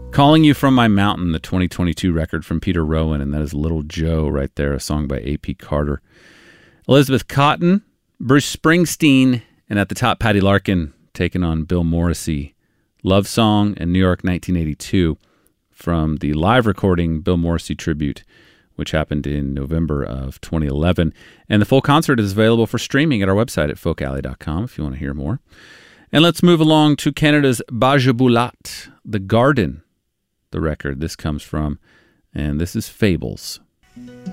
Calling You From My Mountain, the 2022 record from Peter Rowan, and that is Little Joe right there, a song by A.P. Carter. Elizabeth Cotten, Bruce Springsteen, and at the top, Patty Larkin taking on Bill Morrissey. Love Song and New York 1982 from the live recording Bill Morrissey Tribute, which happened in November of 2011. And the full concert is available for streaming at our website at folkalley.com if you want to hear more. And let's move along to Canada's Bajaboulat, The Garden, the record this comes from, and this is Fables.